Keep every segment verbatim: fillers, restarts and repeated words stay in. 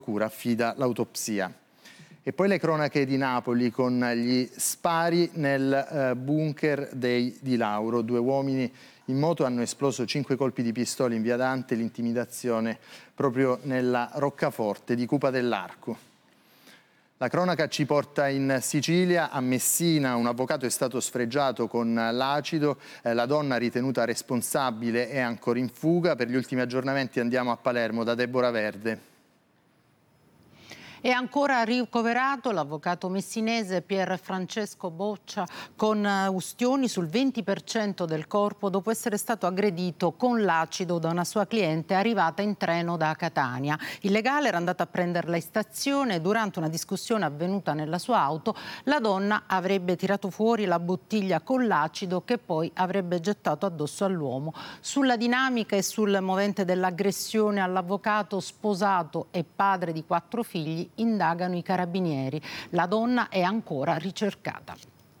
procura affida l'autopsia. E poi le cronache di Napoli con gli spari nel eh, bunker dei Di Lauro. Due uomini in moto hanno esploso cinque colpi di pistola in via Dante, l'intimidazione proprio nella roccaforte di Cupa dell'Arco. La cronaca ci porta in Sicilia, a Messina. Un avvocato è stato sfregiato con l'acido, eh, la donna ritenuta responsabile è ancora in fuga. Per gli ultimi aggiornamenti andiamo a Palermo da Deborah Verde. È ancora ricoverato l'avvocato messinese Pier Francesco Boccia con ustioni sul venti per cento del corpo dopo essere stato aggredito con l'acido da una sua cliente arrivata in treno da Catania. Il legale era andato a prenderla in stazione e durante una discussione avvenuta nella sua auto la donna avrebbe tirato fuori la bottiglia con l'acido che poi avrebbe gettato addosso all'uomo. Sulla dinamica e sul movente dell'aggressione all'avvocato sposato e padre di quattro figli indagano i carabinieri. La donna è ancora ricercata.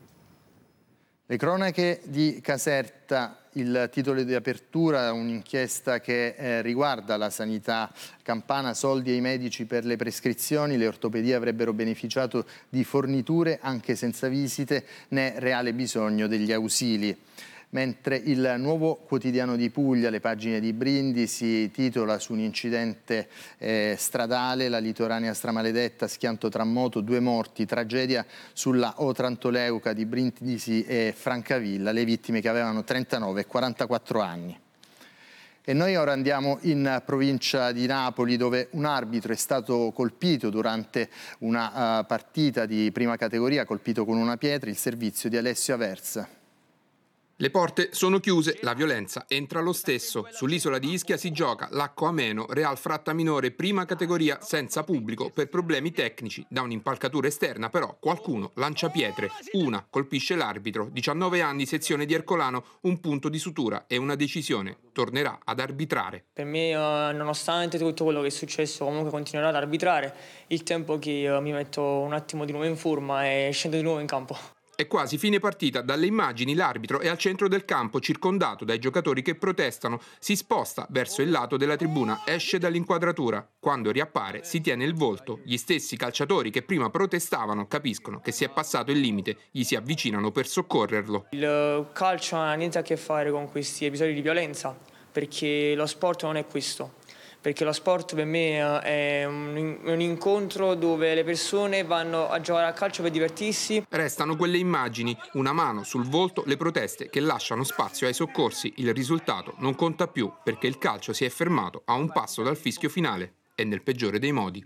Le cronache di Caserta, il titolo di apertura, un'inchiesta che eh, riguarda la sanità campana, soldi ai medici per le prescrizioni. Le ortopedie avrebbero beneficiato di forniture anche senza visite né reale bisogno degli ausili. Mentre il Nuovo Quotidiano di Puglia, le pagine di Brindisi, titola su un incidente eh, stradale, la litoranea stramaledetta, schianto tra moto, due morti, tragedia sulla Otrantoleuca di Brindisi e Francavilla, le vittime che avevano trentanove e quarantaquattro anni. E noi ora andiamo in provincia di Napoli, dove un arbitro è stato colpito durante una uh, partita di prima categoria, colpito con una pietra. Il servizio di Alessio Aversa. Le porte sono chiuse, la violenza entra lo stesso. Sull'isola di Ischia si gioca l'Acqua Ameno, Real Frattaminore, prima categoria senza pubblico per problemi tecnici. Da un'impalcatura esterna però qualcuno lancia pietre. Una colpisce l'arbitro, diciannove anni, sezione di Ercolano, un punto di sutura e una decisione. Tornerà ad arbitrare. Per me, nonostante tutto quello che è successo, comunque continuerò ad arbitrare. Il tempo che mi metto un attimo di nuovo in forma e scendo di nuovo in campo. È quasi fine partita, dalle immagini l'arbitro è al centro del campo, circondato dai giocatori che protestano, si sposta verso il lato della tribuna, esce dall'inquadratura. Quando riappare si tiene il volto, gli stessi calciatori che prima protestavano capiscono che si è passato il limite, gli si avvicinano per soccorrerlo. Il calcio non ha niente a che fare con questi episodi di violenza, perché lo sport non è questo. Perché lo sport per me è un incontro dove le persone vanno a giocare a calcio per divertirsi. Restano quelle immagini, una mano sul volto, le proteste che lasciano spazio ai soccorsi. Il risultato non conta più perché il calcio si è fermato a un passo dal fischio finale e nel peggiore dei modi.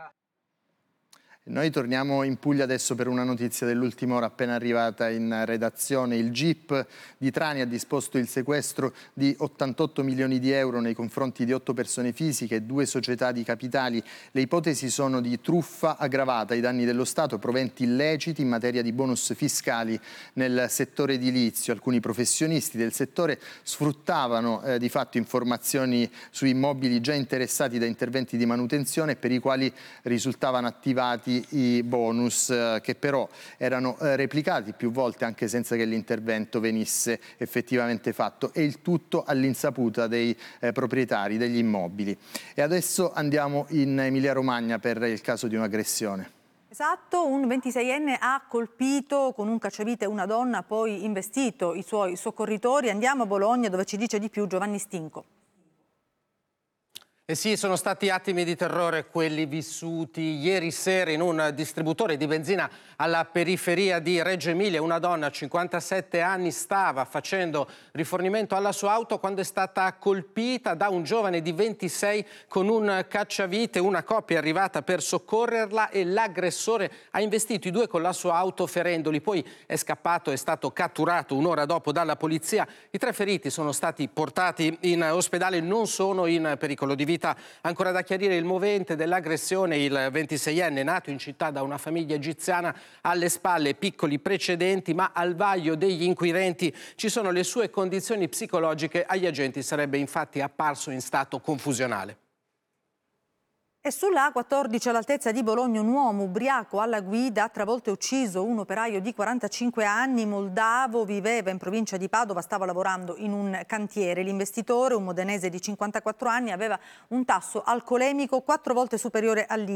Noi torniamo in Puglia adesso per una notizia dell'ultima ora appena arrivata in redazione. Il G I P di Trani ha disposto il sequestro di ottantotto milioni di euro nei confronti di otto persone fisiche e due società di capitali. Le ipotesi sono di truffa aggravata ai danni dello Stato, proventi illeciti in materia di bonus fiscali nel settore edilizio. Alcuni professionisti del settore sfruttavano eh, di fatto informazioni su immobili già interessati da interventi di manutenzione per i quali risultavano attivati i bonus eh, che però erano eh, replicati più volte anche senza che l'intervento venisse effettivamente fatto, e il tutto all'insaputa dei eh, proprietari degli immobili. E adesso andiamo in Emilia-Romagna per il caso di un'aggressione. Esatto, un ventiseienne ha colpito con un cacciavite una donna, poi investito i suoi soccorritori. Andiamo a Bologna dove ci dice di più Giovanni Stinco. E sì, sono stati attimi di terrore quelli vissuti ieri sera in un distributore di benzina alla periferia di Reggio Emilia. Una donna, cinquantasette anni, stava facendo rifornimento alla sua auto quando è stata colpita da un giovane di ventisei con un cacciavite. Una coppia è arrivata per soccorrerla e l'aggressore ha investito i due con la sua auto ferendoli. Poi è scappato, è stato catturato un'ora dopo dalla polizia. I tre feriti sono stati portati in ospedale, non sono in pericolo di vita. Ancora da chiarire il movente dell'aggressione. Il ventiseienne, nato in città da una famiglia egiziana, alle spalle piccoli precedenti, ma al vaglio degli inquirenti ci sono le sue condizioni psicologiche. Agli agenti sarebbe infatti apparso in stato confusionale. E sulla A quattordici all'altezza di Bologna un uomo ubriaco alla guida ha travolto e ucciso un operaio di quarantacinque anni, moldavo, viveva in provincia di Padova, stava lavorando in un cantiere. L'investitore, un modenese di cinquantaquattro anni, aveva un tasso alcolemico quattro volte superiore al limite.